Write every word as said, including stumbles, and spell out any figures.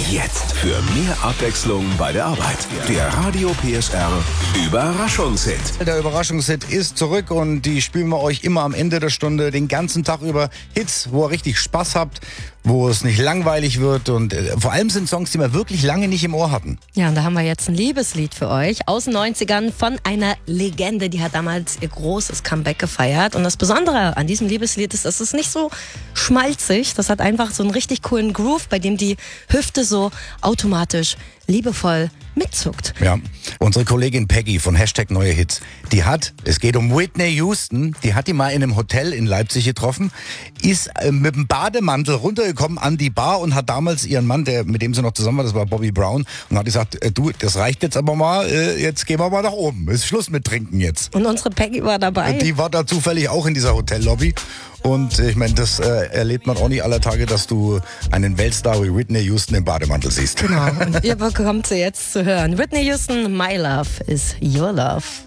Jetzt für mehr Abwechslung bei der Arbeit. Der Radio P S R Überraschungshit. Der Überraschungshit ist zurück und die spielen wir euch immer am Ende der Stunde den ganzen Tag über. Hits, wo ihr richtig Spaß habt, wo es nicht langweilig wird und äh, vor allem sind Songs, die wir wirklich lange nicht im Ohr hatten. Ja, und da haben wir jetzt ein Liebeslied für euch aus den neunzigern von einer Legende, die hat damals ihr großes Comeback gefeiert. Und das Besondere an diesem Liebeslied ist, es ist nicht so schmalzig, das hat einfach so einen richtig coolen Groove, bei dem die Hüfte so automatisch liebevoll mitzuckt. Ja, unsere Kollegin Peggy von Hashtag Neue Hits, die hat, es geht um Whitney Houston, die hat die mal in einem Hotel in Leipzig getroffen, ist äh, mit dem Bademantel runtergekommen an die Bar und hat damals ihren Mann, der mit dem sie noch zusammen war, das war Bobby Brown, und hat gesagt, äh, du, das reicht jetzt aber mal, äh, jetzt gehen wir mal nach oben, ist Schluss mit Trinken jetzt. Und unsere Peggy war dabei. Die war da zufällig auch in dieser Hotellobby. Und ich meine, das äh, erlebt man auch nicht aller Tage, dass du einen Weltstar wie Whitney Houston im Bademantel siehst. Genau, und ihr bekommt sie jetzt zu hören. Whitney Houston, My Love is Your Love.